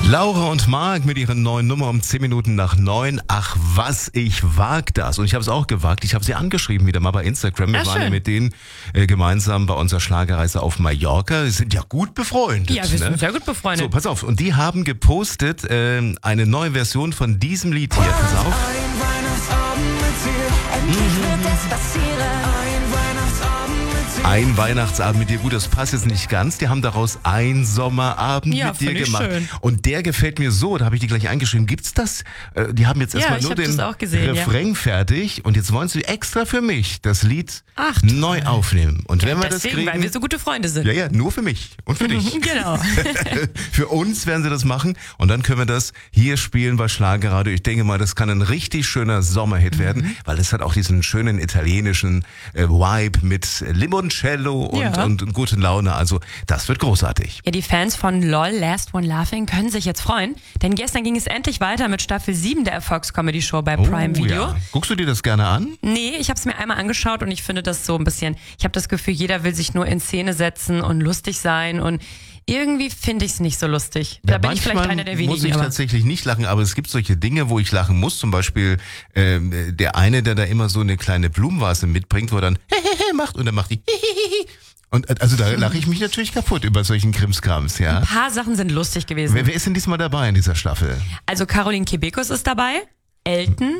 Laura und Marc mit ihrer neuen Nummer um 10 Minuten nach 9. Ach was, ich wag das. Und ich habe es auch gewagt. Ich habe sie angeschrieben wieder mal bei Instagram. Wir waren ja mit denen gemeinsam bei unserer Schlagerreise auf Mallorca. Sie sind ja gut befreundet. Ja, wir sind sehr gut befreundet. So, pass auf. Und die haben gepostet eine neue Version von diesem Lied hier. Pass auf. Ein Weihnachtsabend mit dir. Endlich wird es passieren. Ein Weihnachtsabend mit dir. Ein Weihnachtsabend mit dir. Gut, das passt jetzt nicht ganz. Die haben daraus ein Sommerabend mit dir gemacht. Schön. Und der gefällt mir so. Da habe ich die gleich eingeschrieben. Gibt's das? Die haben jetzt erstmal nur den Refrain fertig. Und jetzt wollen sie extra für mich das Lied neu aufnehmen. Und wenn wir das kriegen, weil wir so gute Freunde sind. Ja, nur für mich und für dich. Genau. Für uns werden sie das machen. Und dann können wir das hier spielen bei Schlagerradio. Ich denke mal, das kann ein richtig schöner Sommerhit werden, weil es hat auch diesen schönen italienischen Vibe mit Limoncello und gute Laune. Also das wird großartig. Ja, die Fans von LOL, Last One Laughing, können sich jetzt freuen. Denn gestern ging es endlich weiter mit Staffel 7 der Erfolgs-Comedy-Show bei Prime Video. Ja. Guckst du dir das gerne an? Nee, ich habe es mir einmal angeschaut und ich finde das so ein bisschen, ich habe das Gefühl, jeder will sich nur in Szene setzen und lustig sein und irgendwie finde ich es nicht so lustig. Da bin ich vielleicht einer der wenigen. Muss ich tatsächlich nicht lachen, aber es gibt solche Dinge, wo ich lachen muss. Zum Beispiel der eine, der da immer so eine kleine Blumenvase mitbringt, wo er dann macht und dann macht die und also da lache ich mich natürlich kaputt über solchen Krimskrams, ja. Ein paar Sachen sind lustig gewesen. Wer ist denn diesmal dabei in dieser Staffel? Also Caroline Kebekus ist dabei, Elton,